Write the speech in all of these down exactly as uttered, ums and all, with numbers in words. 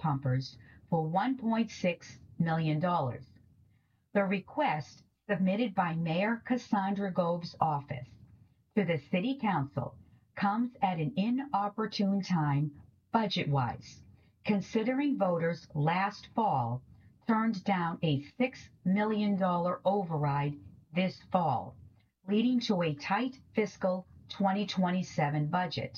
pumpers for one point six million dollars. The request, submitted by Mayor Cassandra Gove's office to the City Council, comes at an inopportune time budget-wise, considering voters last fall turned down a six million dollars override this fall, leading to a tight fiscal twenty twenty-seven budget.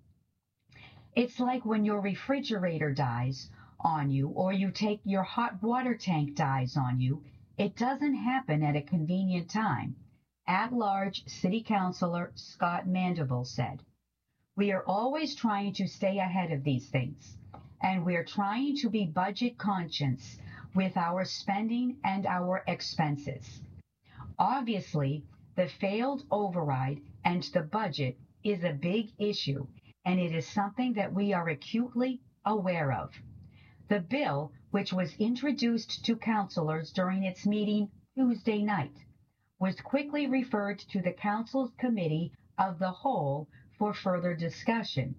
It's like when your refrigerator dies on you or you take your hot water tank dies on you. It doesn't happen at a convenient time, at-large City Councilor Scott Mandeville said. We are always trying to stay ahead of these things, and we're trying to be budget conscious with our spending and our expenses. Obviously, the failed override and the budget is a big issue, and it is something that we are acutely aware of. The bill, which was introduced to councilors during its meeting Tuesday night, was quickly referred to the Council's Committee of the Whole for further discussion.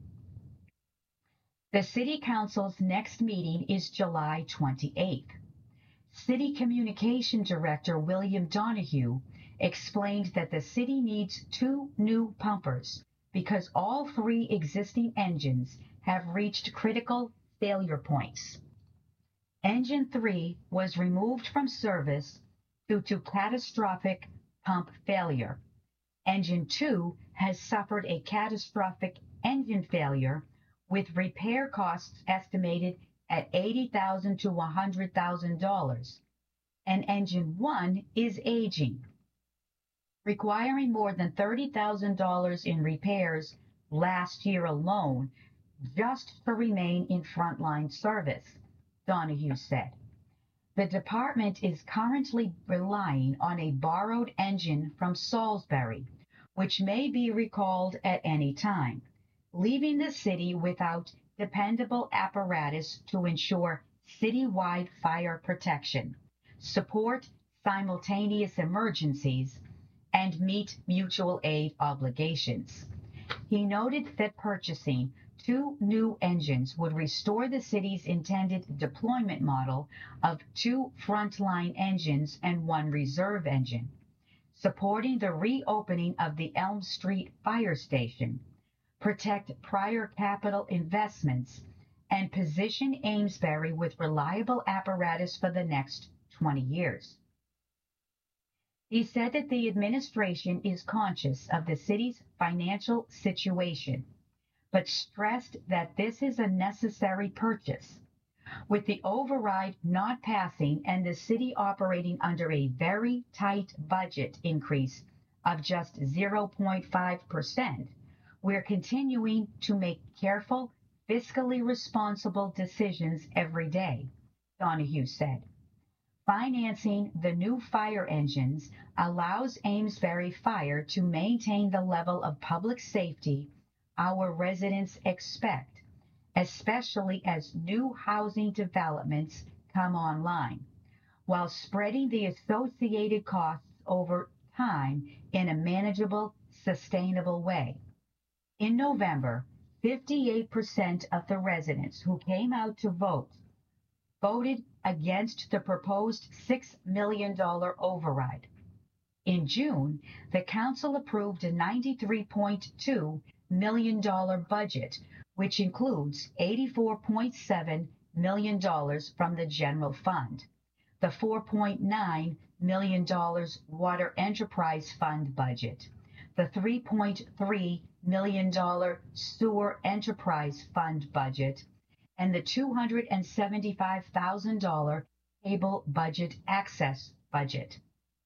The City Council's next meeting is July twenty-eighth. City Communication Director William Donahue explained that the city needs two new pumpers because all three existing engines have reached critical failure points. Engine three was removed from service due to catastrophic pump failure. Engine two has suffered a catastrophic engine failure with repair costs estimated at eighty thousand dollars to one hundred thousand dollars. And engine one is aging, requiring more than thirty thousand dollars in repairs last year alone just to remain in frontline service, Donahue said. The department is currently relying on a borrowed engine from Salisbury, which may be recalled at any time, leaving the city without dependable apparatus to ensure citywide fire protection, support simultaneous emergencies, and meet mutual aid obligations. He noted that purchasing two new engines would restore the city's intended deployment model of two frontline engines and one reserve engine, supporting the reopening of the Elm Street Fire Station, protect prior capital investments, and position Amesbury with reliable apparatus for the next twenty years. He said that the administration is conscious of the city's financial situation, but stressed that this is a necessary purchase. With the override not passing and the city operating under a very tight budget increase of just zero point five percent, we're continuing to make careful, fiscally responsible decisions every day, Donahue said. Financing the new fire engines allows Amesbury Fire to maintain the level of public safety our residents expect, especially as new housing developments come online, while spreading the associated costs over time in a manageable, sustainable way. In November, fifty-eight percent of the residents who came out to vote voted against the proposed six million dollars override. In June, the council approved a ninety-three point two million dollars budget, which includes eighty-four point seven million dollars from the general fund, the four point nine million dollars Water Enterprise Fund budget, the three point three million dollars Sewer Enterprise Fund budget, and the two hundred seventy-five thousand dollars Cable Budget Access budget.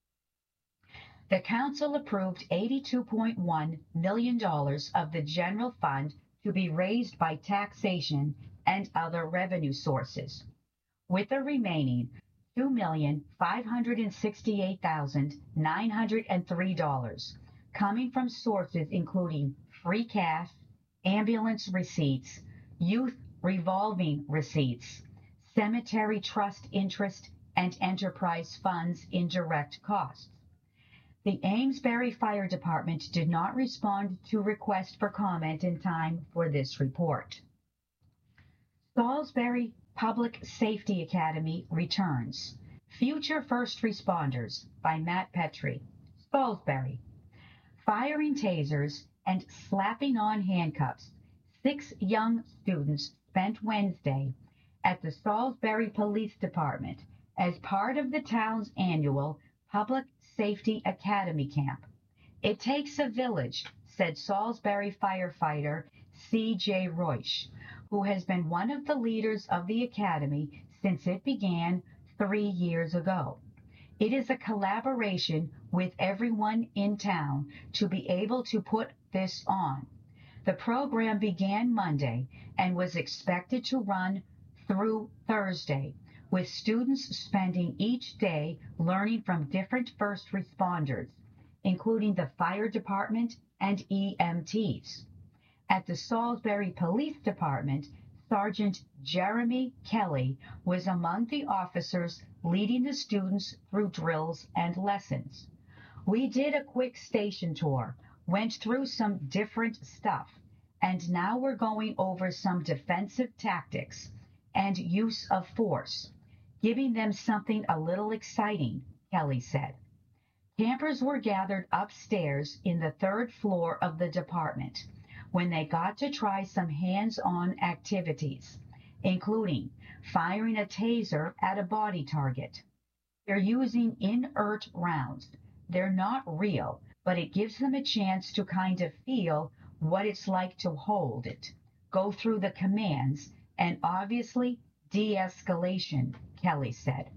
The council approved eighty-two point one million dollars of the general fund to be raised by taxation and other revenue sources, with the remaining two million five hundred sixty-eight thousand nine hundred three dollars coming from sources including free cash, ambulance receipts, youth revolving receipts, cemetery trust interest, and enterprise funds in direct costs. The Amesbury Fire Department did not respond to request for comment in time for this report. Salisbury Public Safety Academy returns. Future First Responders by Matt Petrie. Salisbury. Firing tasers and slapping on handcuffs, six young students spent Wednesday at the Salisbury Police Department as part of the town's annual Public Safety Academy camp. It takes a village, said Salisbury firefighter C J Royce, who has been one of the leaders of the academy since it began three years ago. It is a collaboration with everyone in town to be able to put this on. The program began Monday and was expected to run through Thursday, with students spending each day learning from different first responders, including the fire department and E M Ts. At the Salisbury Police Department, Sergeant Jeremy Kelly was among the officers leading the students through drills and lessons. We did a quick station tour, went through some different stuff, and now we're going over some defensive tactics and use of force, giving them something a little exciting, Kelly said. Campers were gathered upstairs in the third floor of the department when they got to try some hands-on activities, including firing a taser at a body target. They're using inert rounds. They're not real, but it gives them a chance to kind of feel what it's like to hold it, go through the commands, and obviously de-escalation, Kelly said.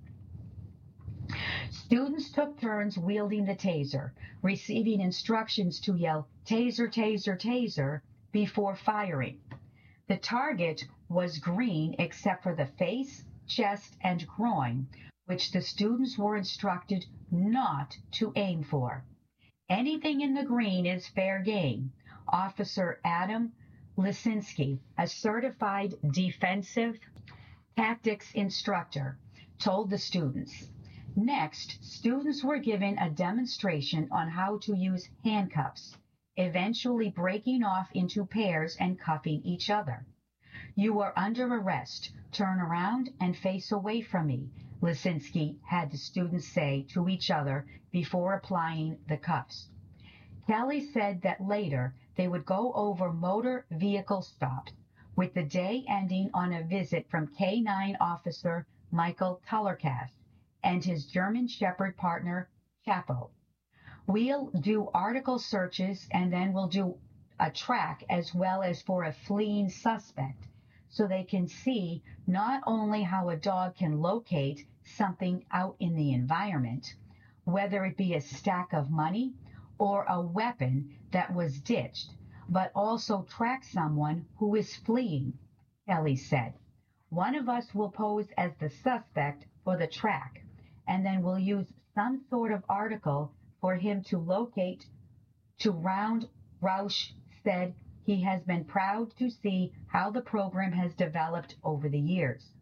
Students took turns wielding the taser, receiving instructions to yell, "Taser, taser, taser," before firing. The target was green except for the face, chest, and groin, which the students were instructed not to aim for. Anything in the green is fair game, Officer Adam Lisinski, a certified defensive tactics instructor, told the students. Next, students were given a demonstration on how to use handcuffs, eventually breaking off into pairs and cuffing each other. "You are under arrest. Turn around and face away from me," Lisinski had the students say to each other before applying the cuffs. Kelly said that later they would go over motor vehicle stops, with the day ending on a visit from K nine officer Michael Tullercast and his German Shepherd partner, Chapo. "We'll do article searches and then we'll do a track as well as for a fleeing suspect, so they can see not only how a dog can locate something out in the environment, whether it be a stack of money or a weapon that was ditched, but also track someone who is fleeing," Kelly said. "One of us will pose as the suspect for the track, and then we'll use some sort of article for him to locate." To round, Roush said he has been proud to see how the program has developed over the years.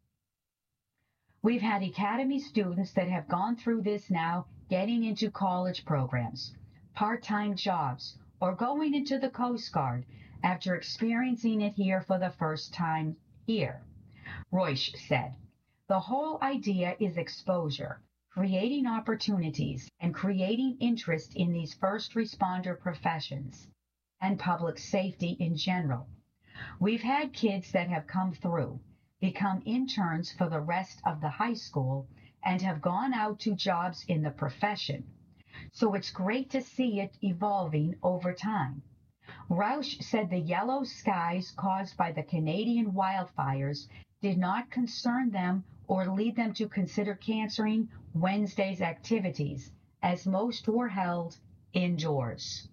"We've had academy students that have gone through this now, getting into college programs, part-time jobs, or going into the Coast Guard after experiencing it here for the first time here," Royce said. "The whole idea is exposure, creating opportunities, and creating interest in these first responder professions and public safety in general. We've had kids that have come through, become interns for the rest of the high school, and have gone out to jobs in the profession. So it's great to see it evolving over time." Roush said the yellow skies caused by the Canadian wildfires did not concern them or lead them to consider canceling Wednesday's activities, as most were held indoors.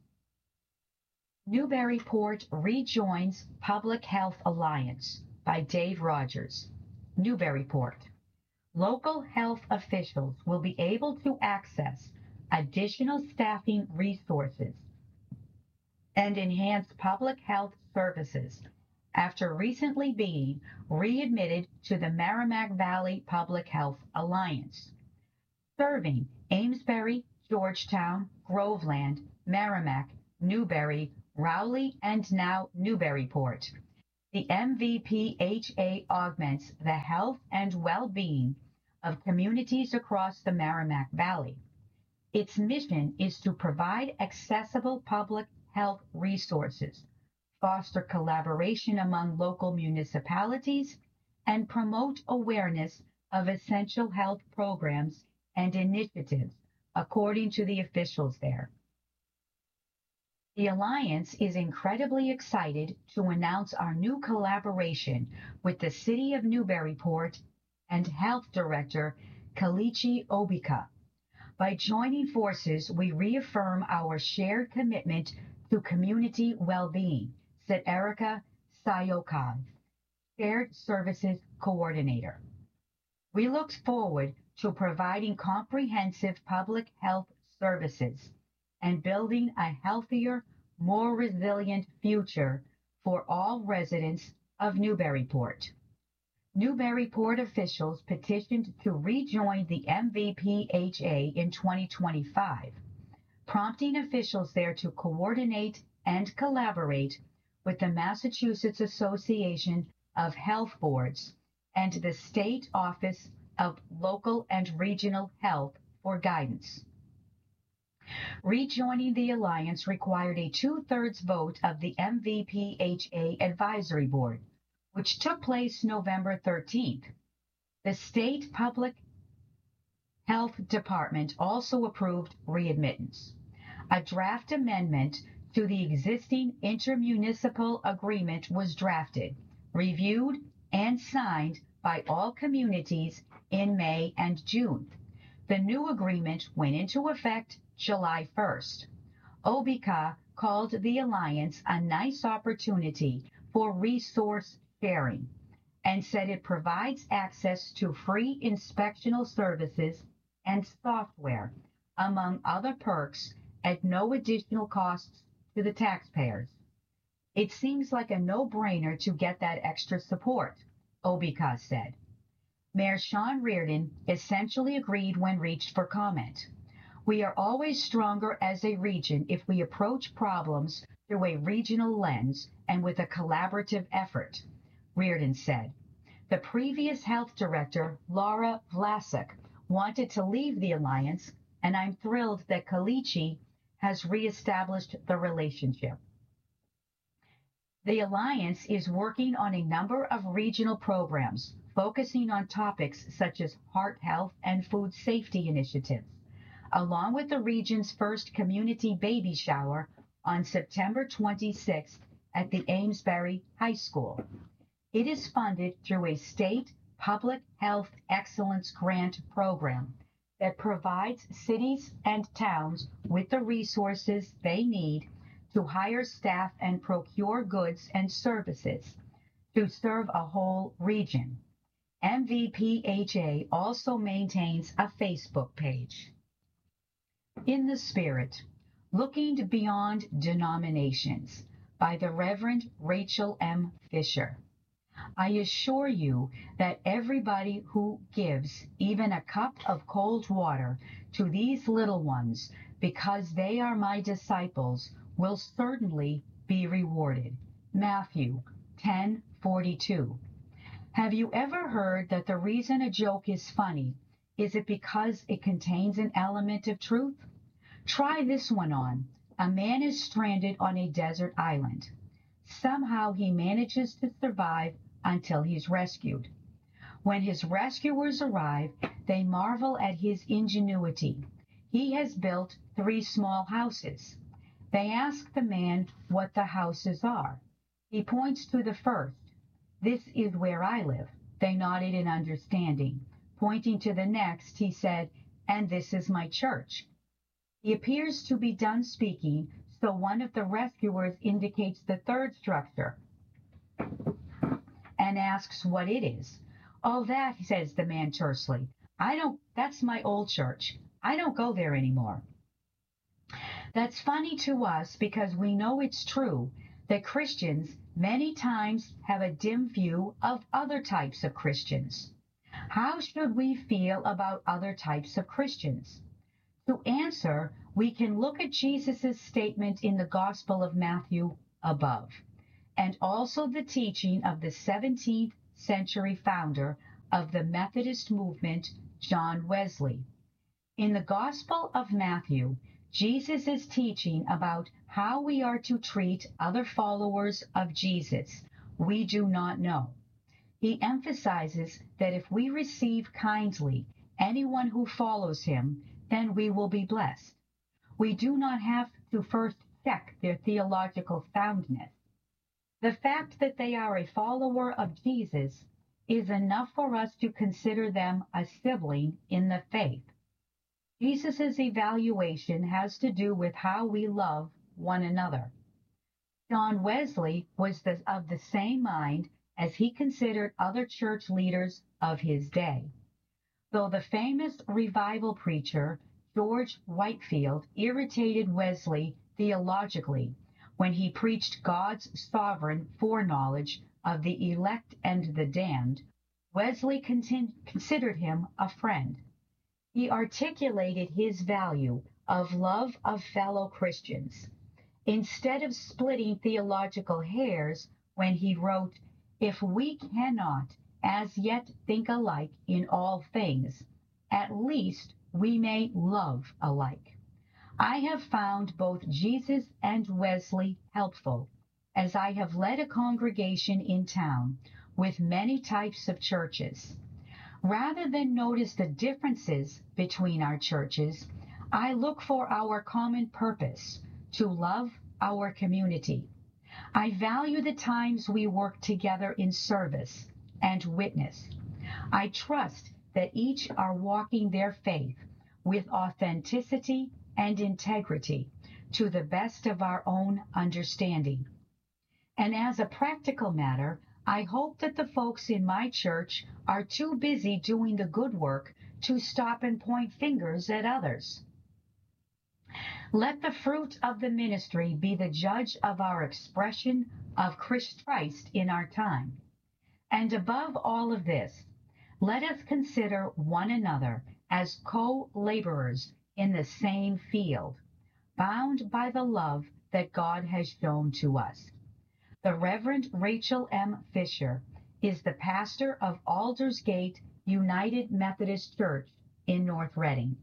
Newburyport rejoins Public Health Alliance by Dave Rogers. Newburyport. Local health officials will be able to access additional staffing resources and enhance public health services after recently being readmitted to the Merrimack Valley Public Health Alliance, serving Amesbury, Georgetown, Groveland, Merrimack, Newbury, Rowley, and now Newburyport. The M V P H A augments the health and well-being of communities across the Merrimack Valley. Its mission is to provide accessible public health resources, foster collaboration among local municipalities, and promote awareness of essential health programs and initiatives, according to the officials there. The Alliance is incredibly excited to announce our new collaboration with the City of Newburyport and Health Director Kelechi Obika. By joining forces, we reaffirm our shared commitment to community well-being, said Erica Sayokai, Shared Services Coordinator. We look forward to providing comprehensive public health services and building a healthier, more resilient future for all residents of Newburyport. Newburyport officials petitioned to rejoin the M V P H A in twenty twenty-five, prompting officials there to coordinate and collaborate with the Massachusetts Association of Health Boards and the State Office of Local and Regional Health for guidance. Rejoining the Alliance required a two-thirds vote of the M V P H A Advisory Board, which took place November thirteenth. The State Public Health Department also approved readmittance. A draft amendment to the existing intermunicipal agreement was drafted, reviewed, and signed by all communities in May and June. The new agreement went into effect July first. Obika called the Alliance a nice opportunity for resource sharing and said it provides access to free inspectional services and software, among other perks, at no additional costs to the taxpayers. It seems like a no-brainer to get that extra support, Obika said. Mayor Sean Reardon essentially agreed when reached for comment. We are always stronger as a region if we approach problems through a regional lens and with a collaborative effort, Reardon said. The previous health director, Laura Vlasic, wanted to leave the Alliance, and I'm thrilled that Kelechi has reestablished the relationship. The Alliance is working on a number of regional programs focusing on topics such as heart health and food safety initiatives, along with the region's first community baby shower on September twenty-sixth at the Amesbury High School. It is funded through a state public health excellence grant program that provides cities and towns with the resources they need to hire staff and procure goods and services to serve a whole region. M V P H A also maintains a Facebook page. In the Spirit, Looking Beyond Denominations by the Reverend Rachel M. Fisher. I assure you that everybody who gives even a cup of cold water to these little ones because they are my disciples will certainly be rewarded. Matthew ten forty-two. Have you ever heard that the reason a joke is funny is it because it contains an element of truth? Try this one on. A man is stranded on a desert island. Somehow he manages to survive until he's rescued. When his rescuers arrive, they marvel at his ingenuity. He has built three small houses. They ask the man what the houses are. He points to the first. This is where I live. They nodded in understanding. Pointing to the next, he said, and this is my church. He appears to be done speaking, so one of the rescuers indicates the third structure and asks what it is. Oh, that, says the man tersely. I don't, that's my old church. I don't go there anymore. That's funny to us because we know it's true that Christians many times have a dim view of other types of Christians. How should we feel about other types of Christians? To answer, we can look at Jesus' statement in the Gospel of Matthew above. and also the teaching of the seventeenth century founder of the Methodist movement, John Wesley. In the Gospel of Matthew, Jesus is teaching about how we are to treat other followers of Jesus we do not know. He emphasizes that if we receive kindly anyone who follows him, then we will be blessed. We do not have to first check their theological soundness. The fact that they are a follower of Jesus is enough for us to consider them a sibling in the faith. Jesus' evaluation has to do with how we love one another. John Wesley was the, of the same mind as he considered other church leaders of his day. Though the famous revival preacher George Whitefield irritated Wesley theologically when he preached God's sovereign foreknowledge of the elect and the damned, Wesley contin- considered him a friend. He articulated his value of love of fellow Christians. Instead of splitting theological hairs when he wrote, "If we cannot as yet think alike in all things, at least we may love alike." I have found both Jesus and Wesley helpful, as I have led a congregation in town with many types of churches. Rather than notice the differences between our churches, I look for our common purpose, to love our community. I value the times we work together in service and witness. I trust that each are walking their faith with authenticity and integrity to the best of our own understanding. And as a practical matter, I hope that the folks in my church are too busy doing the good work to stop and point fingers at others. Let the fruit of the ministry be the judge of our expression of Christ in our time. And above all of this, let us consider one another as co-laborers in the same field, bound by the love that God has shown to us. The Reverend Rachel M. Fisher is the pastor of Aldersgate United Methodist Church in North Reading.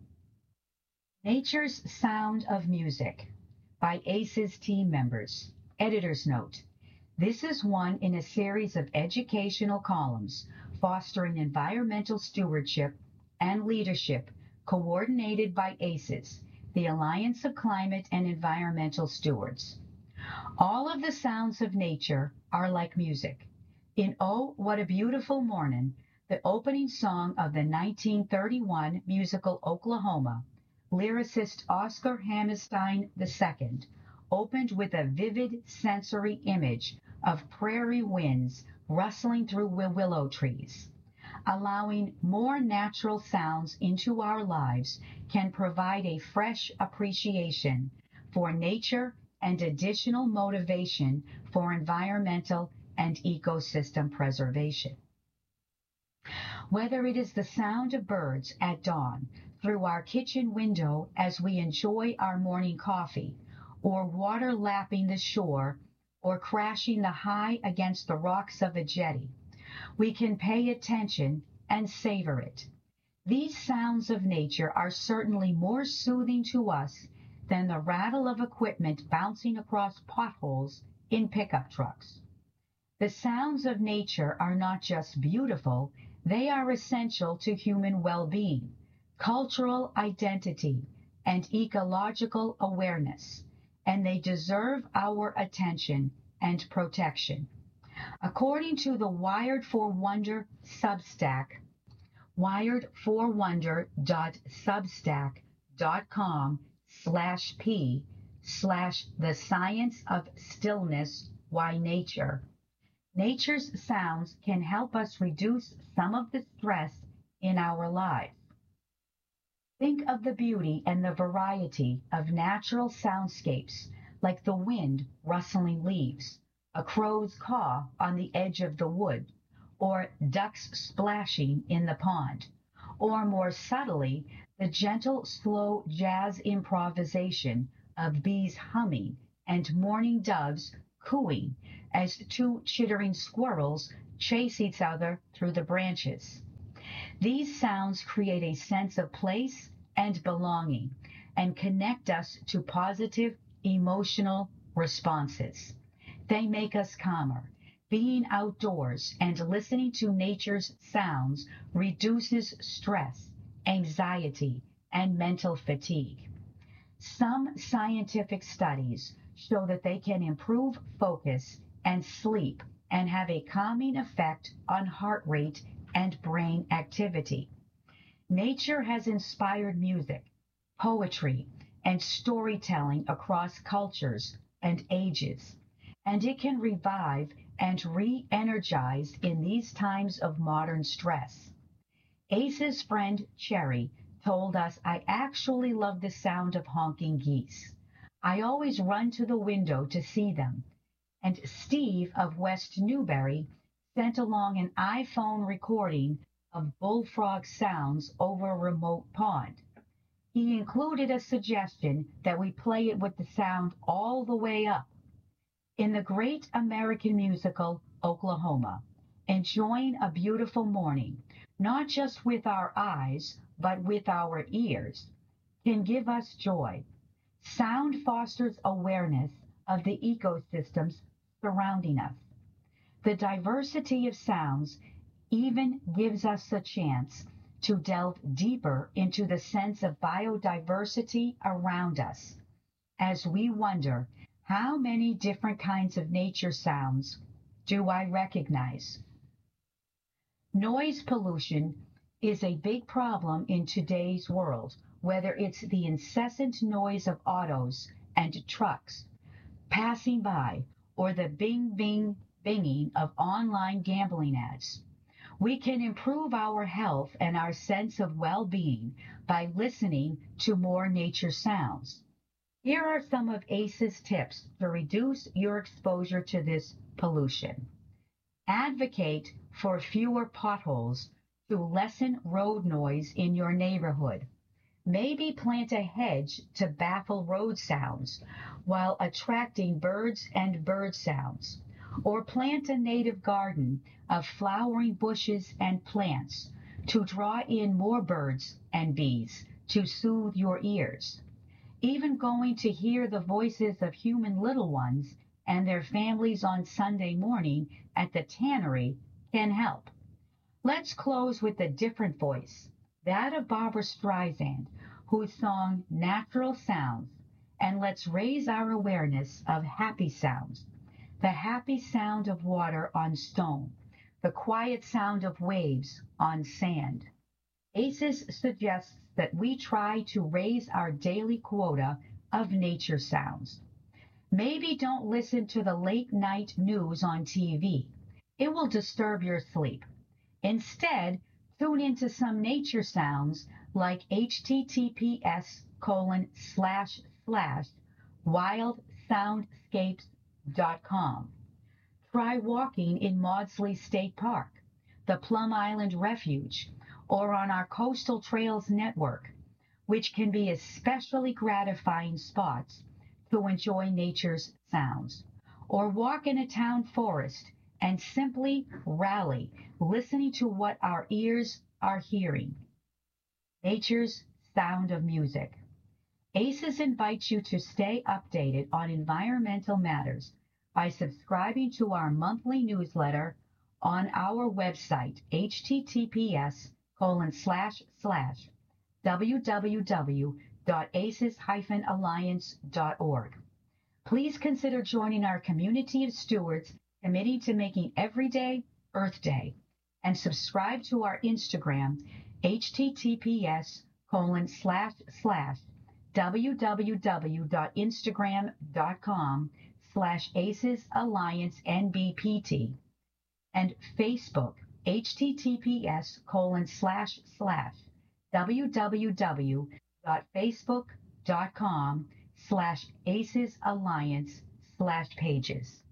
Nature's Sound of Music by A C Es team members. Editor's note. This is one in a series of educational columns fostering environmental stewardship and leadership coordinated by A C Es, the Alliance of Climate and Environmental Stewards. All of the sounds of nature are like music. In Oh, What a Beautiful Morning, the opening song of the nineteen thirty-one musical Oklahoma, lyricist Oscar Hammerstein the Second opened with a vivid sensory image of prairie winds rustling through willow trees. Allowing more natural sounds into our lives can provide a fresh appreciation for nature and additional motivation for environmental and ecosystem preservation. Whether it is the sound of birds at dawn through our kitchen window as we enjoy our morning coffee, or water lapping the shore, or crashing the high against the rocks of a jetty, we can pay attention and savor it. These sounds of nature are certainly more soothing to us than the rattle of equipment bouncing across potholes in pickup trucks. The sounds of nature are not just beautiful, they are essential to human well-being, cultural identity, and ecological awareness, and they deserve our attention and protection. According to the Wired for Wonder Substack, wired for wonder dot substack dot com slash p slash the science of stillness, why nature, nature's sounds can help us reduce some of the stress in our lives. Think of the beauty and the variety of natural soundscapes, like the wind rustling leaves, a crow's caw on the edge of the wood, or ducks splashing in the pond, or more subtly, the gentle, slow jazz improvisation of bees humming and mourning doves cooing as two chittering squirrels chase each other through the branches. These sounds create a sense of place and belonging and connect us to positive emotional responses. They make us calmer. Being outdoors and listening to nature's sounds reduces stress, anxiety, and mental fatigue. Some scientific studies show that they can improve focus and sleep and have a calming effect on heart rate and brain activity. Nature has inspired music, poetry, and storytelling across cultures and ages, and it can revive and re-energize in these times of modern stress. Ace's friend Cherry told us, "I actually love the sound of honking geese. I always run to the window to see them." And Steve of West Newbury sent along an iPhone recording of bullfrog sounds over a remote pond. He included a suggestion that we play it with the sound all the way up. In the great American musical Oklahoma, enjoying a beautiful morning, not just with our eyes, but with our ears, can give us joy. Sound fosters awareness of the ecosystems surrounding us. The diversity of sounds even gives us a chance to delve deeper into the sense of biodiversity around us, as we wonder, how many different kinds of nature sounds do I recognize? Noise pollution is a big problem in today's world, whether it's the incessant noise of autos and trucks passing by or the bing, bing, binging of online gambling ads. We can improve our health and our sense of well-being by listening to more nature sounds. Here are some of Ace's tips to reduce your exposure to this pollution. Advocate for fewer potholes to lessen road noise in your neighborhood. Maybe plant a hedge to baffle road sounds while attracting birds and bird sounds. Or plant a native garden of flowering bushes and plants to draw in more birds and bees to soothe your ears. Even going to hear the voices of human little ones and their families on Sunday morning at the tannery can help. Let's close with a different voice, that of Barbra Streisand, whose song Natural Sounds, and let's raise our awareness of happy sounds. The happy sound of water on stone, the quiet sound of waves on sand. Aces suggests that we try to raise our daily quota of nature sounds. Maybe don't listen to the late night news on T V. It will disturb your sleep. Instead, tune into some nature sounds like https colon slash slash wildsoundscapes dot com. Try walking in Maudsley State Park, the Plum Island Refuge, or on our Coastal Trails Network, which can be especially gratifying spots to enjoy nature's sounds. Or walk in a town forest and simply rally, listening to what our ears are hearing. Nature's sound of music. Aces invites you to stay updated on environmental matters by subscribing to our monthly newsletter on our website, https colon slash slash www dot aces dash alliance dot org. Please consider joining our community of stewards committing to making every day Earth Day, and subscribe to our Instagram, https colon slash slash www dot instagram dot com slash aces alliance nbpt, and Facebook, https colon slash slash www dot facebook dot com slash aces alliance slash pages.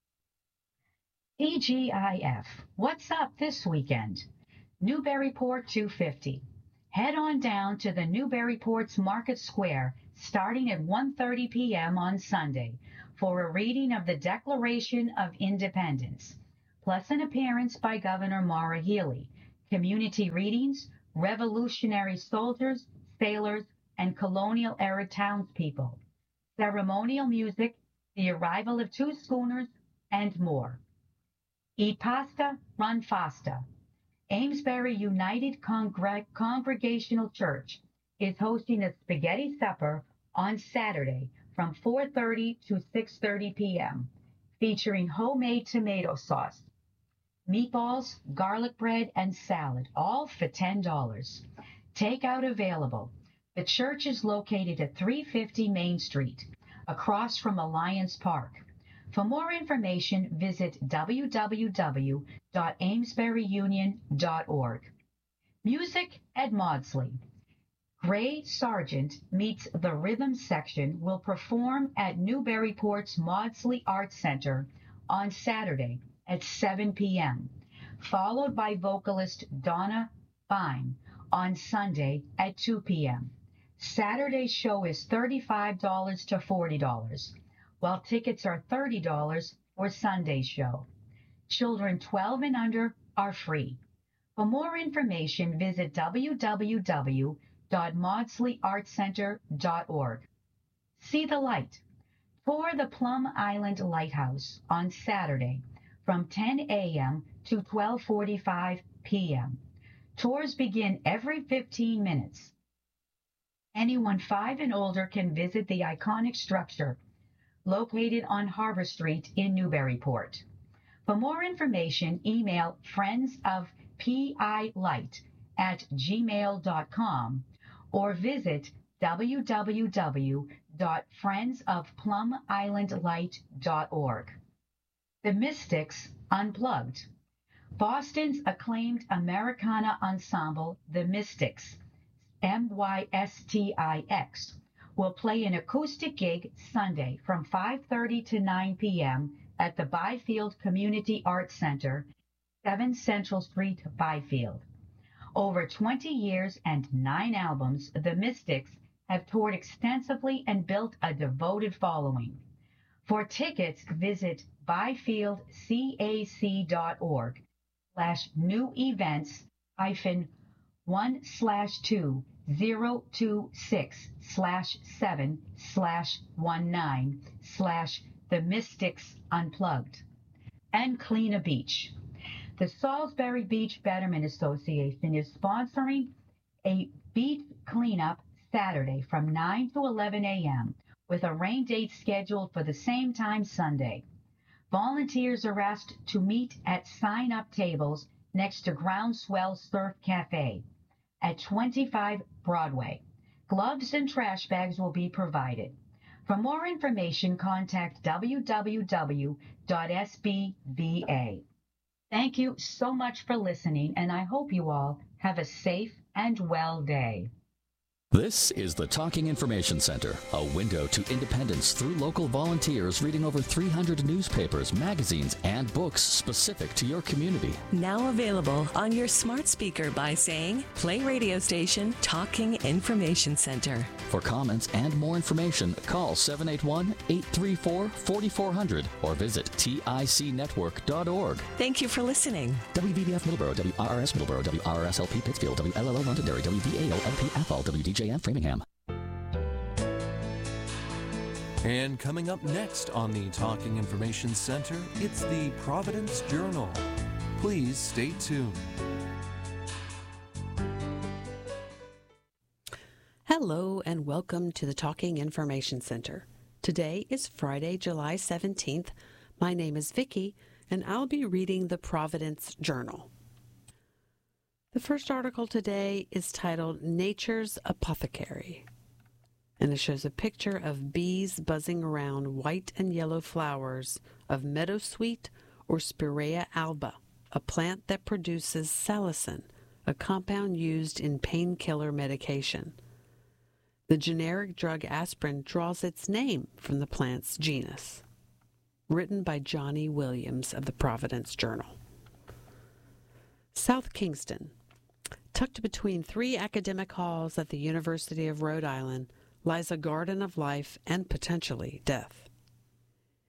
T G I F, what's up this weekend? Newburyport two fifty. Head on down to the Newburyport's Market Square starting at one thirty p m on Sunday for a reading of the Declaration of Independence, plus an appearance by Governor Maura Healey, community readings, Revolutionary soldiers, sailors, and colonial-era townspeople, ceremonial music, the arrival of two schooners, and more. Eat pasta, run fasta. Amesbury United Congre- Congregational Church is hosting a spaghetti supper on Saturday from four thirty to six thirty p.m., featuring homemade tomato sauce, meatballs, garlic bread, and salad, all for ten dollars. Takeout available. The church is located at three fifty Main Street, across from Alliance Park. For more information, visit w w w dot amesbury union dot org. Music at Maudsley. Gray Sargent meets the Rhythm Section will perform at Newburyport's Maudsley Arts Center on Saturday at seven p.m., followed by vocalist Donna Fine on Sunday at two p.m. Saturday's show is thirty-five dollars to forty dollars, while tickets are thirty dollars for Sunday's show. Children twelve and under are free. For more information, visit w w w dot maudsley arts center dot org. See the light. Tour the Plum Island Lighthouse on Saturday from ten a.m. to twelve forty-five p.m. Tours begin every fifteen minutes. Anyone five and older can visit the iconic structure located on Harbor Street in Newburyport. For more information, email friends of p i light at gmail dot com or visit w w w dot friends of plum island light dot org. The Mystics Unplugged. Boston's acclaimed Americana ensemble, The Mystics, M Y S T I X, will play an acoustic gig Sunday from five thirty to nine p.m. at the Byfield Community Arts Center, seven Central Street, Byfield. Over twenty years and nine albums, The Mystics have toured extensively and built a devoted following. For tickets, visit byfieldcac dot org slash new events hyphen one slash two zero two six slash seven slash one nine slash the Mystics Unplugged. And Clean a Beach. The Salisbury Beach Betterment Association is sponsoring a beach cleanup Saturday from nine to eleven a.m. with a rain date scheduled for the same time Sunday. Volunteers are asked to meet at sign-up tables next to Groundswell Surf Cafe at twenty-five Broadway. Gloves and trash bags will be provided. For more information, contact w w w dot s b v a. Thank you so much for listening, and I hope you all have a safe and well day. This is the Talking Information Center, a window to independence through local volunteers reading over three hundred newspapers, magazines, and books specific to your community. Now available on your smart speaker by saying, play radio station Talking Information Center. For comments and more information, call seven eight one, eight three four, four four zero zero or visit tic network dot org. Thank you for listening. W V B F Middleborough, W R R S Middleborough, W R R S L P Pittsfield, W L L O Londonderry, W V A O L P Athol, W D J F Framingham. And coming up next on the Talking Information Center, it's the Providence Journal. Please stay tuned. Hello and welcome to the Talking Information Center. Today is Friday, July seventeenth. My name is Vicki, and I'll be reading the Providence Journal. The first article today is titled Nature's Apothecary, and it shows a picture of bees buzzing around white and yellow flowers of meadowsweet or Spirea alba, a plant that produces salicin, a compound used in painkiller medication. The generic drug aspirin draws its name from the plant's genus. Written by Johnny Williams of the Providence Journal. South Kingston. Tucked between three academic halls at the University of Rhode Island lies a garden of life and potentially death.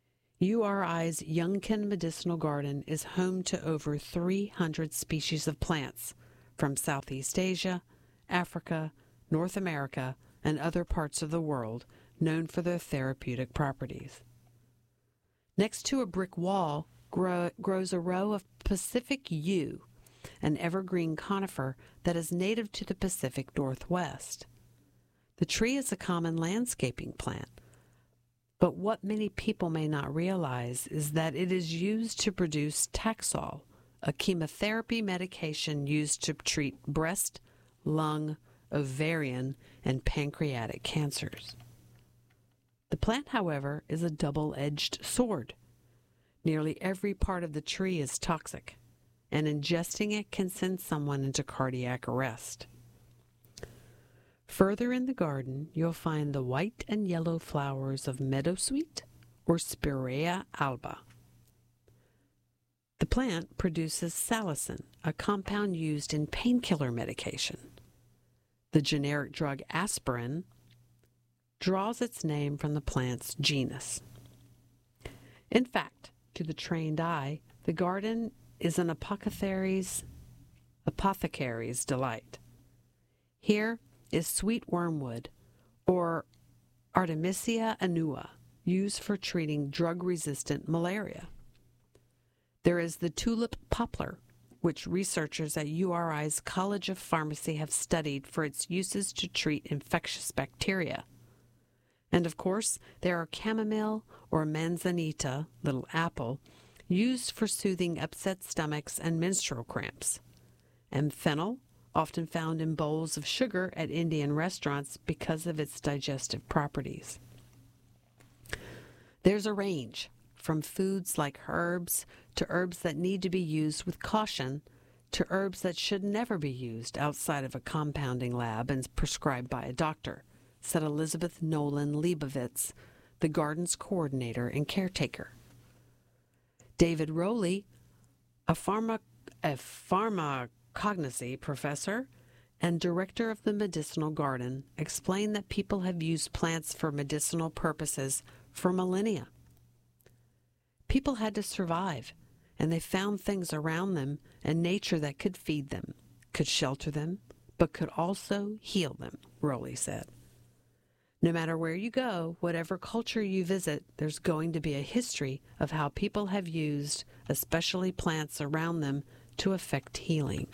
U R I's Youngkin Medicinal Garden is home to over three hundred species of plants from Southeast Asia, Africa, North America, and other parts of the world known for their therapeutic properties. Next to a brick wall grow, grows a row of Pacific yew, an evergreen conifer that is native to the Pacific Northwest. The tree is a common landscaping plant, but what many people may not realize is that it is used to produce Taxol, a chemotherapy medication used to treat breast, lung, ovarian, and pancreatic cancers. The plant, however, is a double-edged sword. Nearly every part of the tree is toxic, and ingesting it can send someone into cardiac arrest. Further in the garden, you'll find the white and yellow flowers of meadowsweet or Spirea alba. The plant produces salicin, a compound used in painkiller medication. The generic drug aspirin draws its name from the plant's genus. In fact, to the trained eye, the garden is an apothecary's, apothecary's delight. Here is sweet wormwood, or Artemisia annua, used for treating drug-resistant malaria. There is the tulip poplar, which researchers at U R I's College of Pharmacy have studied for its uses to treat infectious bacteria. And of course, there are chamomile or manzanita, little apple, used for soothing upset stomachs and menstrual cramps. And fennel, often found in bowls of sugar at Indian restaurants because of its digestive properties. There's a range, from foods like herbs to herbs that need to be used with caution to herbs that should never be used outside of a compounding lab and prescribed by a doctor, said Elizabeth Nolan Leibovitz, the garden's coordinator and caretaker. David Rowley, a, pharma, a pharmacognosy professor and director of the medicinal garden, explained that people have used plants for medicinal purposes for millennia. People had to survive, and they found things around them and nature that could feed them, could shelter them, but could also heal them, Rowley said. No matter where you go, whatever culture you visit, there's going to be a history of how people have used, especially plants around them, to effect healing.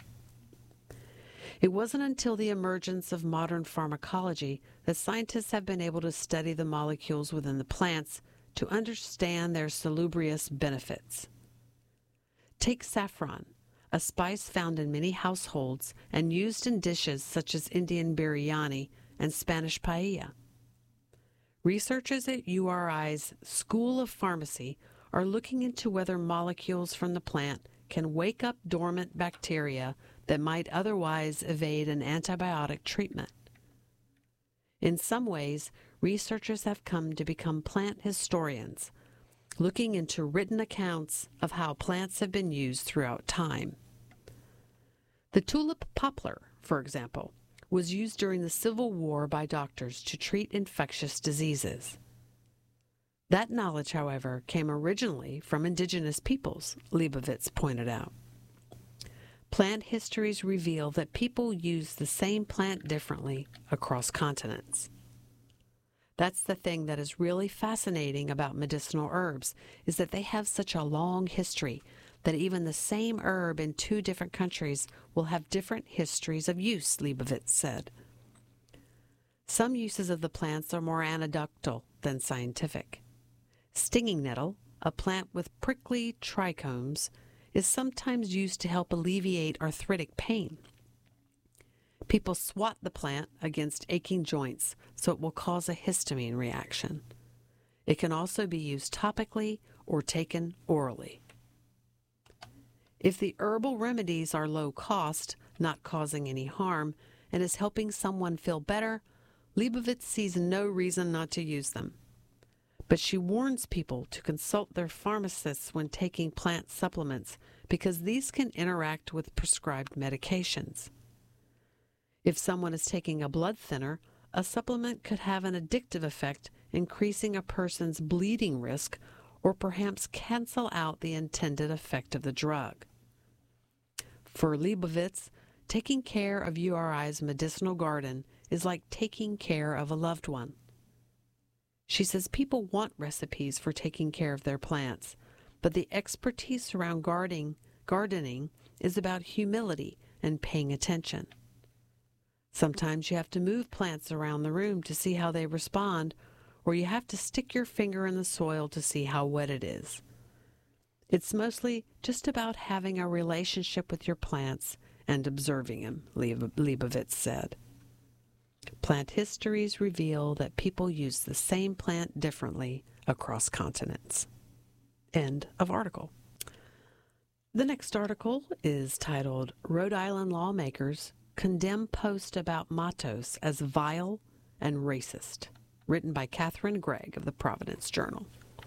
It wasn't until the emergence of modern pharmacology that scientists have been able to study the molecules within the plants to understand their salubrious benefits. Take saffron, a spice found in many households and used in dishes such as Indian biryani and Spanish paella. Researchers at U R I's School of Pharmacy are looking into whether molecules from the plant can wake up dormant bacteria that might otherwise evade an antibiotic treatment. In some ways, researchers have come to become plant historians, looking into written accounts of how plants have been used throughout time. The tulip poplar, for example, was used during the Civil War by doctors to treat infectious diseases. That knowledge, however, came originally from indigenous peoples, Leibovitz pointed out. Plant histories reveal that people use the same plant differently across continents. That's the thing that is really fascinating about medicinal herbs, is that they have such a long history that even the same herb in two different countries will have different histories of use, Leibovitz said. Some uses of the plants are more anecdotal than scientific. Stinging nettle, a plant with prickly trichomes, is sometimes used to help alleviate arthritic pain. People swat the plant against aching joints so it will cause a histamine reaction. It can also be used topically or taken orally. If the herbal remedies are low cost, not causing any harm, and is helping someone feel better, Leibovitz sees no reason not to use them. But she warns people to consult their pharmacists when taking plant supplements because these can interact with prescribed medications. If someone is taking a blood thinner, a supplement could have an addictive effect, increasing a person's bleeding risk or perhaps cancel out the intended effect of the drug. For Leibovitz, taking care of U R I's medicinal garden is like taking care of a loved one. She says people want recipes for taking care of their plants, but the expertise around gardening, gardening is about humility and paying attention. Sometimes you have to move plants around the room to see how they respond, or you have to stick your finger in the soil to see how wet it is. It's mostly just about having a relationship with your plants and observing them, Leibovitz said. Plant histories reveal that people use the same plant differently across continents. End of article. The next article is titled, Rhode Island Lawmakers Condemn Post About Matos as Vile and Racist, written by Catherine Gregg of the Providence Journal.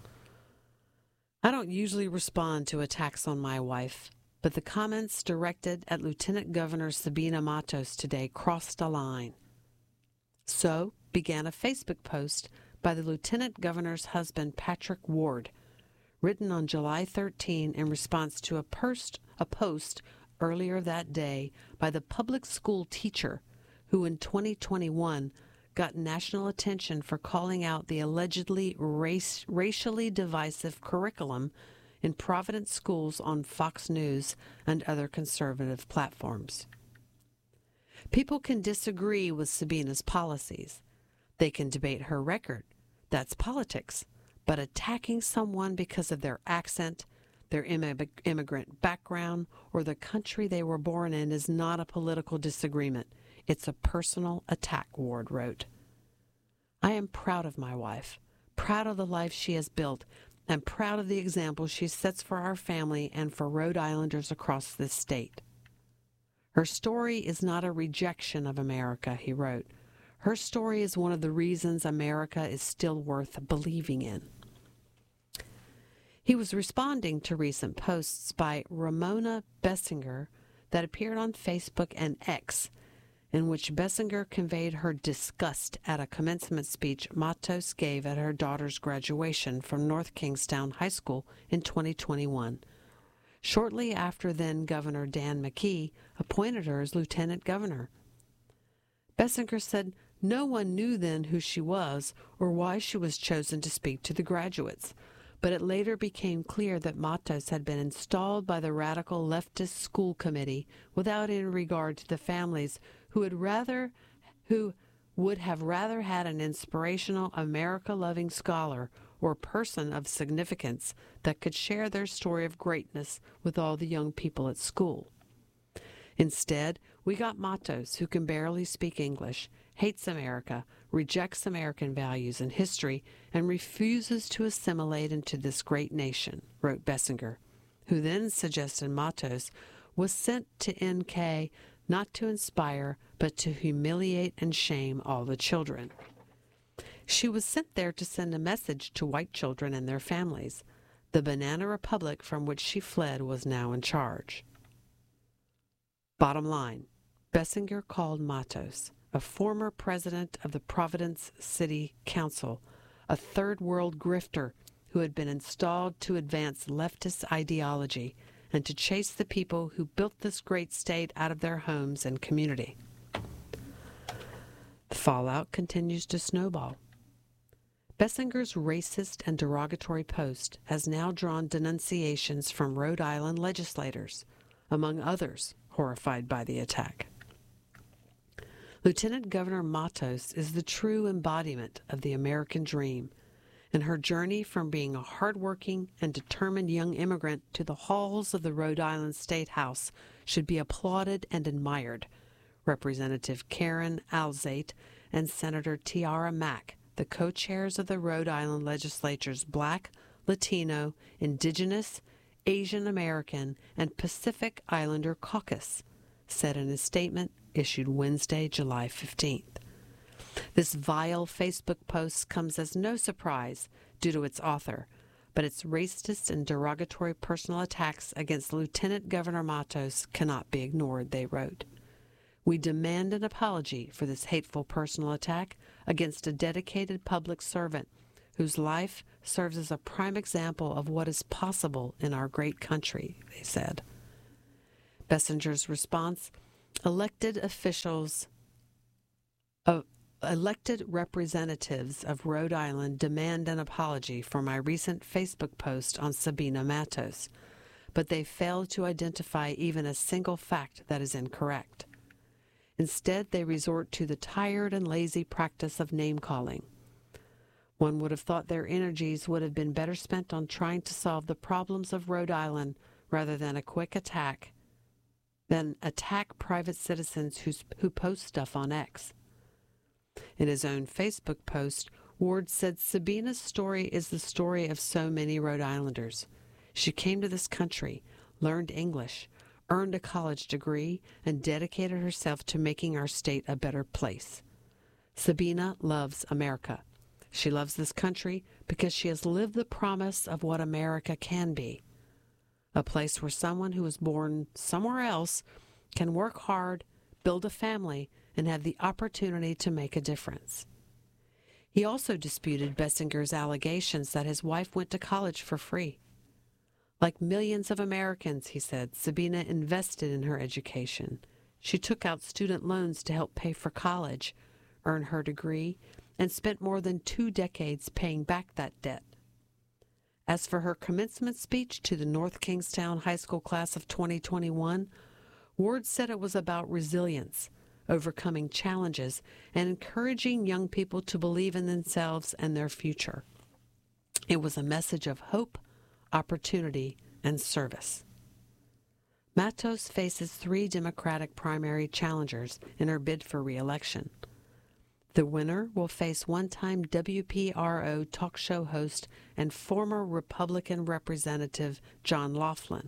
I don't usually respond to attacks on my wife, but the comments directed at Lieutenant Governor Sabina Matos today crossed a line. So began a Facebook post by the Lieutenant Governor's husband, Patrick Ward, written on July thirteenth in response to a post, a post earlier that day by the public school teacher who in twenty twenty-one got national attention for calling out the allegedly race, racially divisive curriculum in Providence schools on Fox News and other conservative platforms. People can disagree with Sabina's policies. They can debate her record. That's politics. But attacking someone because of their accent, their immigrant background, or the country they were born in is not a political disagreement. It's a personal attack, Ward wrote. I am proud of my wife, proud of the life she has built, and proud of the example she sets for our family and for Rhode Islanders across this state. Her story is not a rejection of America, he wrote. Her story is one of the reasons America is still worth believing in. He was responding to recent posts by Ramona Bessinger that appeared on Facebook and X, in which Bessinger conveyed her disgust at a commencement speech Matos gave at her daughter's graduation from North Kingstown High School in twenty twenty-one, shortly after then-Governor Dan McKee appointed her as lieutenant governor. Bessinger said no one knew then who she was or why she was chosen to speak to the graduates, but it later became clear that Matos had been installed by the radical leftist school committee without any regard to the families who would rather, who would have rather had an inspirational, America-loving scholar or person of significance that could share their story of greatness with all the young people at school. Instead, we got Matos, who can barely speak English, hates America, rejects American values and history, and refuses to assimilate into this great nation, wrote Bessinger, who then suggested Matos was sent to N K not to inspire, but to humiliate and shame all the children. She was sent there to send a message to white children and their families. The Banana Republic from which she fled was now in charge. Bottom line, Bessinger called Matos, a former president of the Providence City Council, a third world grifter who had been installed to advance leftist ideology and to chase the people who built this great state out of their homes and community. The fallout continues to snowball. Bessinger's racist and derogatory post has now drawn denunciations from Rhode Island legislators, among others horrified by the attack. Lieutenant Governor Matos is the true embodiment of the American dream, and her journey from being a hardworking and determined young immigrant to the halls of the Rhode Island State House should be applauded and admired. Representative Karen Alzate and Senator Tiara Mack, the co-chairs of the Rhode Island Legislature's Black, Latino, Indigenous, Asian American, and Pacific Islander Caucus, said in a statement issued Wednesday, July fifteenth. This vile Facebook post comes as no surprise due to its author, but its racist and derogatory personal attacks against Lieutenant Governor Matos cannot be ignored, they wrote. We demand an apology for this hateful personal attack against a dedicated public servant whose life serves as a prime example of what is possible in our great country, they said. Bessinger's response, elected officials of elected representatives of Rhode Island demand an apology for my recent Facebook post on Sabina Matos, but they failed to identify even a single fact that is incorrect. Instead, they resort to the tired and lazy practice of name-calling. One would have thought their energies would have been better spent on trying to solve the problems of Rhode Island rather than a quick attack, than attack private citizens who's, who post stuff on X. In his own Facebook post, Ward said Sabina's story is the story of so many Rhode Islanders. She came to this country, learned English, earned a college degree, and dedicated herself to making our state a better place. Sabina loves America. She loves this country because she has lived the promise of what America can be. A place where someone who was born somewhere else can work hard, build a family, and have the opportunity to make a difference. He also disputed Bessinger's allegations that his wife went to college for free. Like millions of Americans, he said, Sabina invested in her education. She took out student loans to help pay for college, earn her degree, and spent more than two decades paying back that debt. As for her commencement speech to the North Kingstown High School class of twenty twenty-one, Ward said it was about resilience, overcoming challenges, and encouraging young people to believe in themselves and their future. It was a message of hope, opportunity, and service. Matos faces three Democratic primary challengers in her bid for re-election. The winner will face one-time W P R O talk show host and former Republican Representative John Laughlin.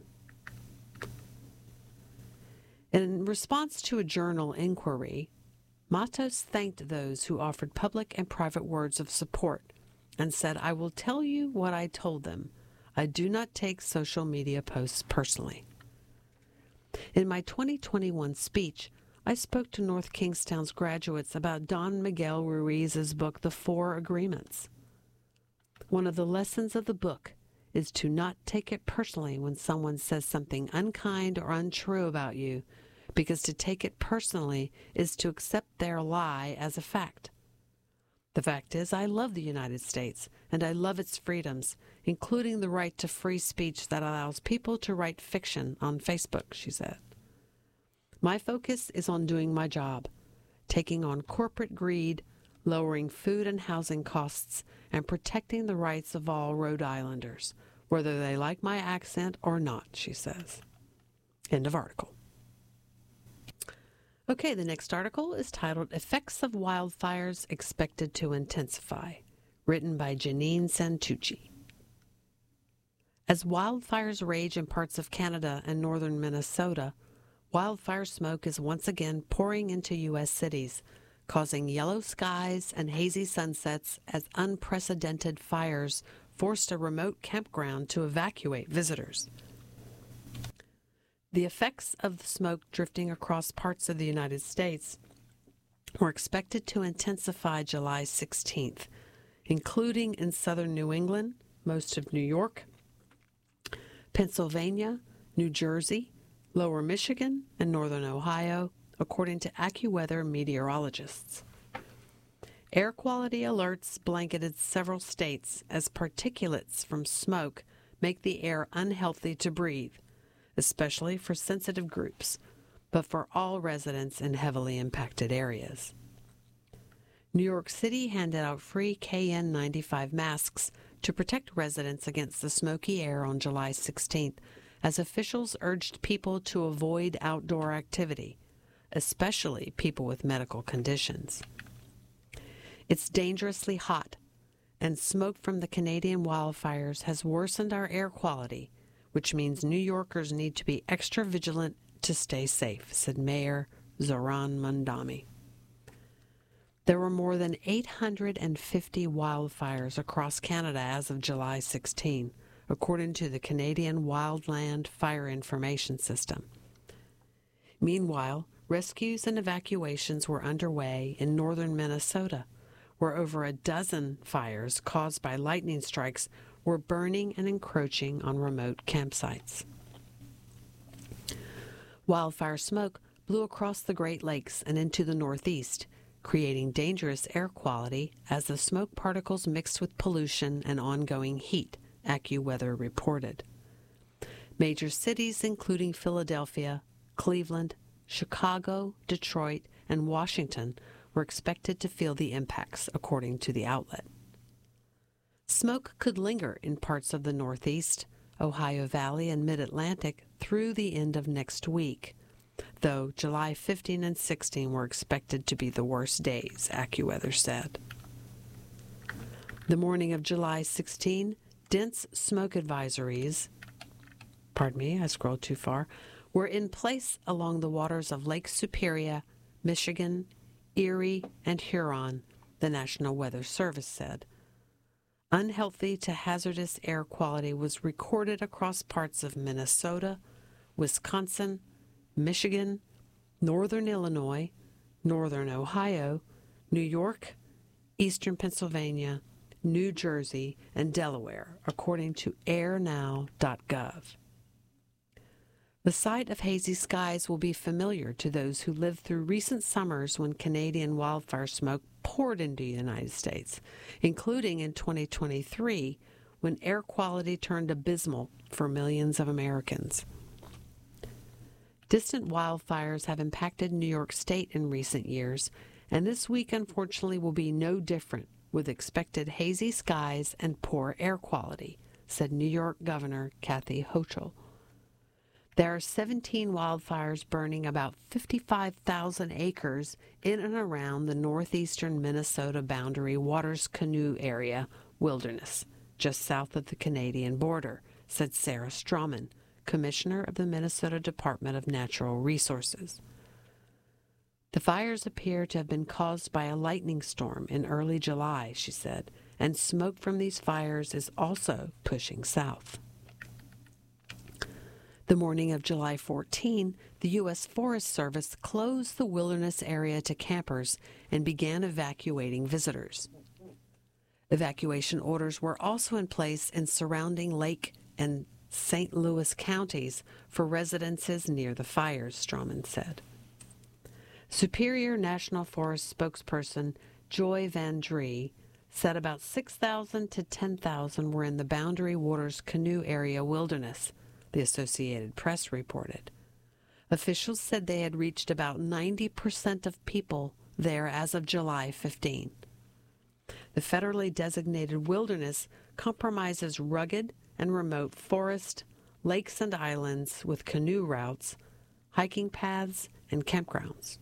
In response to a Journal inquiry, Matos thanked those who offered public and private words of support and said, "I will tell you what I told them. I do not take social media posts personally." In my twenty twenty-one speech, I spoke to North Kingstown's graduates about Don Miguel Ruiz's book, The Four Agreements. One of the lessons of the book is to not take it personally when someone says something unkind or untrue about you, because to take it personally is to accept their lie as a fact. The fact is, I love the United States, and I love its freedoms, including the right to free speech that allows people to write fiction on Facebook, she said. My focus is on doing my job, taking on corporate greed, lowering food and housing costs, and protecting the rights of all Rhode Islanders, whether they like my accent or not, she says. End of article. Okay, the next article is titled Effects of Wildfires Expected to Intensify, written by Janine Santucci. As wildfires rage in parts of Canada and northern Minnesota, wildfire smoke is once again pouring into U S cities, causing yellow skies and hazy sunsets as unprecedented fires forced a remote campground to evacuate visitors. The effects of the smoke drifting across parts of the United States were expected to intensify July sixteenth, including in southern New England, most of New York, Pennsylvania, New Jersey, Lower Michigan, and northern Ohio, according to AccuWeather meteorologists. Air quality alerts blanketed several states as particulates from smoke make the air unhealthy to breathe, especially for sensitive groups, but for all residents in heavily impacted areas. New York City handed out free K N ninety-five masks to protect residents against the smoky air on July sixteenth, as officials urged people to avoid outdoor activity, especially people with medical conditions. It's dangerously hot, and smoke from the Canadian wildfires has worsened our air quality, which means New Yorkers need to be extra vigilant to stay safe, said Mayor Zoran Mondami. There were more than eight hundred fifty wildfires across Canada as of July sixteenth, according to the Canadian Wildland Fire Information System. Meanwhile, rescues and evacuations were underway in northern Minnesota, where over a dozen fires caused by lightning strikes were burning and encroaching on remote campsites. Wildfire smoke blew across the Great Lakes and into the Northeast, creating dangerous air quality as the smoke particles mixed with pollution and ongoing heat, AccuWeather reported. Major cities including Philadelphia, Cleveland, Chicago, Detroit, and Washington were expected to feel the impacts, according to the outlet. Smoke could linger in parts of the Northeast, Ohio Valley, and Mid-Atlantic through the end of next week, though July fifteenth and sixteenth were expected to be the worst days, AccuWeather said. The morning of July sixteenth, dense smoke advisories, pardon me, I scrolled too far, were in place along the waters of Lake Superior, Michigan, Erie, and Huron, the National Weather Service said. Unhealthy to hazardous air quality was recorded across parts of Minnesota, Wisconsin, Michigan, northern Illinois, northern Ohio, New York, eastern Pennsylvania, New Jersey, and Delaware, according to air now dot gov. The sight of hazy skies will be familiar to those who lived through recent summers when Canadian wildfire smoke poured into the United States, including in twenty twenty-three, when air quality turned abysmal for millions of Americans. Distant wildfires have impacted New York State in recent years, and this week, unfortunately, will be no different, with expected hazy skies and poor air quality, said New York Governor Kathy Hochul. There are seventeen wildfires burning about fifty-five thousand acres in and around the northeastern Minnesota boundary Waters Canoe area wilderness, just south of the Canadian border, said Sarah Strawman, Commissioner of the Minnesota Department of Natural Resources. The fires appear to have been caused by a lightning storm in early July, she said, and smoke from these fires is also pushing south. The morning of July fourteenth, the U S Forest Service closed the wilderness area to campers and began evacuating visitors. Evacuation orders were also in place in surrounding Lake and Saint Louis counties for residences near the fires, Strawman said. Superior National Forest spokesperson Joy Van Dree said about six thousand to ten thousand were in the Boundary Waters Canoe Area wilderness, the Associated Press reported. Officials said they had reached about ninety percent of people there as of July fifteenth. The federally designated wilderness comprises rugged and remote forest, lakes and islands with canoe routes, hiking paths, and campgrounds.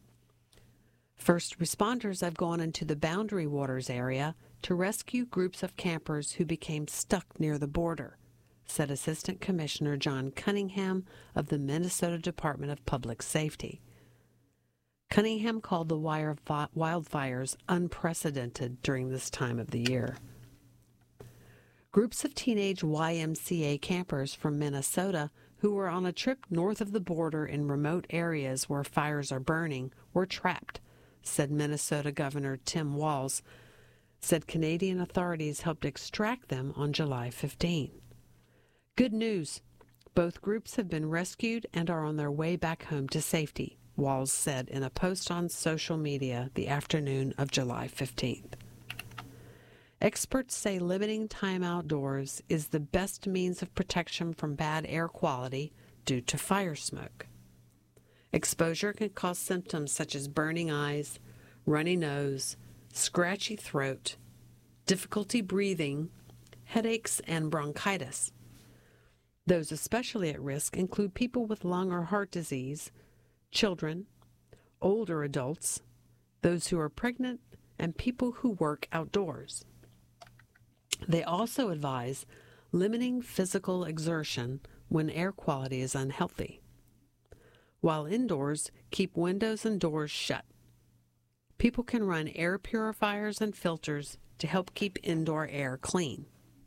First responders have gone into the Boundary Waters area to rescue groups of campers who became stuck near the border, said Assistant Commissioner John Cunningham of the Minnesota Department of Public Safety. Cunningham called the wildfires unprecedented during this time of the year. Groups of teenage Y M C A campers from Minnesota who were on a trip north of the border in remote areas where fires are burning were trapped, said Minnesota Governor Tim Walz, said Canadian authorities helped extract them on July fifteenth. Good news. Both groups have been rescued and are on their way back home to safety, Walz said in a post on social media the afternoon of July fifteenth. Experts say limiting time outdoors is the best means of protection from bad air quality due to fire smoke. Exposure can cause symptoms such as burning eyes, runny nose, scratchy throat, difficulty breathing, headaches, and bronchitis. Those especially at risk include people with lung or heart disease, children, older adults, those who are pregnant, and people who work outdoors. They also advise limiting physical exertion when air quality is unhealthy. While indoors, keep windows and doors shut. People can run air purifiers and filters to help keep indoor air clean.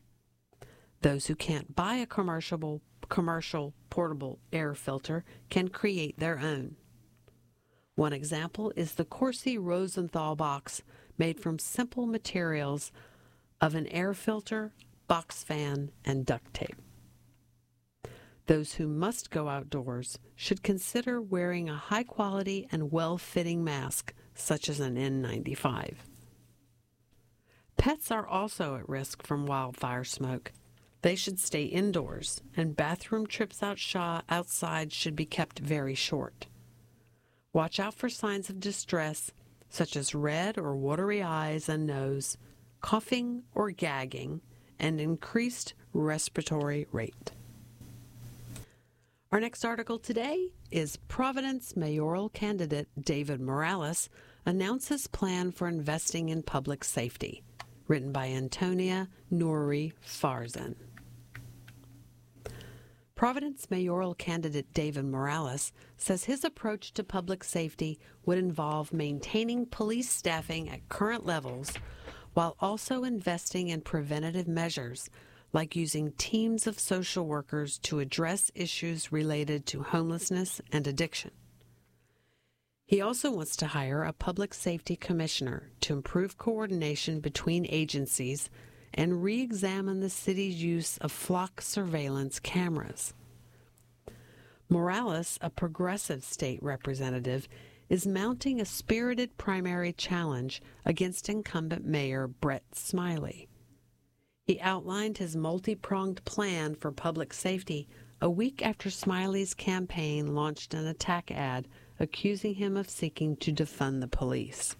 Those who can't buy a commercial, commercial portable air filter can create their own. One example is the Corsi Rosenthal box, made from simple materials of an air filter, box fan, and duct tape. Those who must go outdoors should consider wearing a high-quality and well-fitting mask, such as an N ninety-five. Pets are also at risk from wildfire smoke. They should stay indoors, and bathroom trips outside should be kept very short. Watch out for signs of distress, such as red or watery eyes and nose, coughing or gagging, and increased respiratory rate. Our next article today is Providence mayoral candidate David Morales announces plan for investing in public safety, written by Antonia Nouri Farzan. Providence mayoral candidate David Morales says his approach to public safety would involve maintaining police staffing at current levels while also investing in preventative measures like using teams of social workers to address issues related to homelessness and addiction. He also wants to hire a public safety commissioner to improve coordination between agencies and re-examine the city's use of flock surveillance cameras. Morales, a progressive state representative, is mounting a spirited primary challenge against incumbent Mayor Brett Smiley. He outlined his multi-pronged plan for public safety a week after Smiley's campaign launched an attack ad accusing him of seeking to defund the police.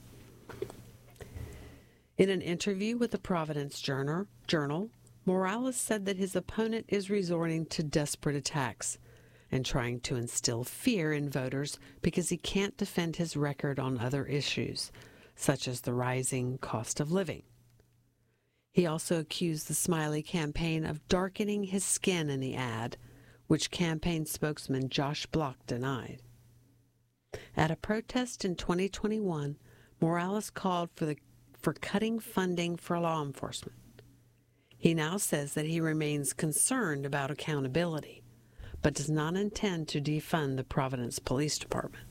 In an interview with the Providence Journal, Journal, Morales said that his opponent is resorting to desperate attacks and trying to instill fear in voters because he can't defend his record on other issues, such as the rising cost of living. He also accused the Smiley campaign of darkening his skin in the ad, which campaign spokesman Josh Block denied. At a protest in twenty twenty-one, Morales called for the for cutting funding for law enforcement. He now says that he remains concerned about accountability, but does not intend to defund the Providence Police Department.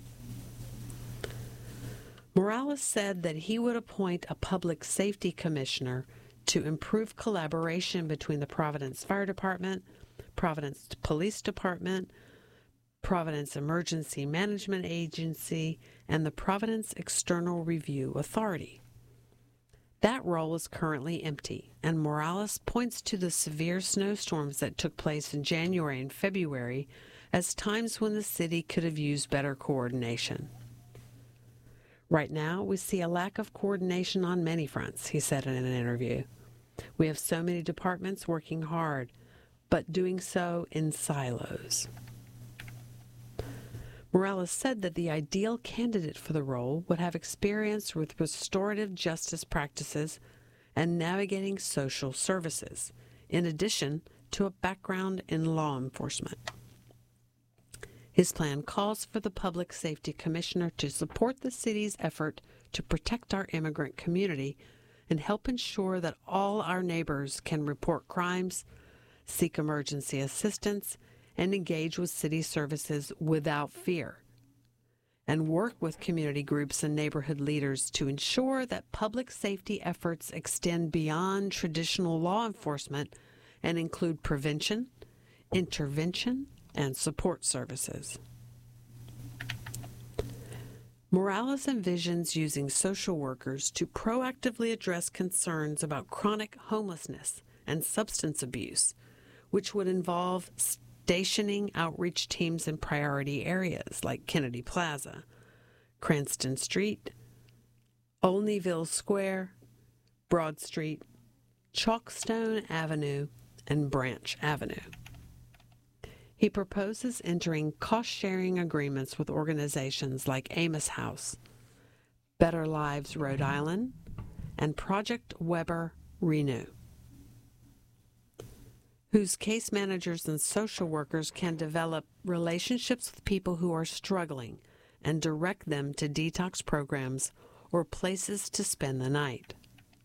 Morales said that he would appoint a public safety commissioner to improve collaboration between the Providence Fire Department, Providence Police Department, Providence Emergency Management Agency, and the Providence External Review Authority. That role is currently empty, and Morales points to the severe snowstorms that took place in January and February as times when the city could have used better coordination. Right now, we see a lack of coordination on many fronts, he said in an interview. We have so many departments working hard, but doing so in silos. Morales said that the ideal candidate for the role would have experience with restorative justice practices and navigating social services, in addition to a background in law enforcement. His plan calls for the Public Safety Commissioner to support the city's effort to protect our immigrant community and help ensure that all our neighbors can report crimes, seek emergency assistance, and engage with city services without fear, and work with community groups and neighborhood leaders to ensure that public safety efforts extend beyond traditional law enforcement and include prevention, intervention, and support services. Morales envisions using social workers to proactively address concerns about chronic homelessness and substance abuse, which would involve stationing outreach teams in priority areas like Kennedy Plaza, Cranston Street, Olneyville Square, Broad Street, Chalkstone Avenue, and Branch Avenue. He proposes entering cost-sharing agreements with organizations like Amos House, Better Lives Rhode Island, and Project Weber Renew, whose case managers and social workers can develop relationships with people who are struggling and direct them to detox programs or places to spend the night.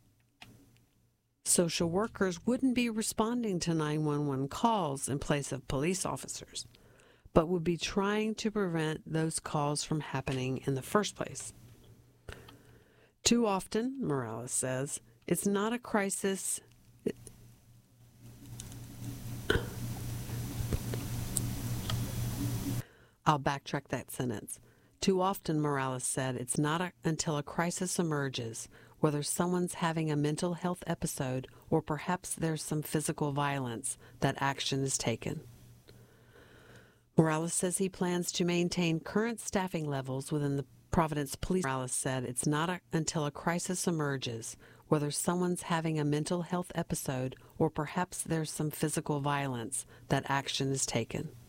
Social workers wouldn't be responding to nine one one calls in place of police officers, but would be trying to prevent those calls from happening in the first place. Too often, Morales says, it's not a crisis. I'll backtrack that sentence. Too often, Morales said, it's not a, until a crisis emerges, whether someone's having a mental health episode or perhaps there's some physical violence, that action is taken. Morales says he plans to maintain current staffing levels within the Providence Police. Morales said it's not a, until a crisis emerges, whether someone's having a mental health episode or perhaps there's some physical violence, that action is taken.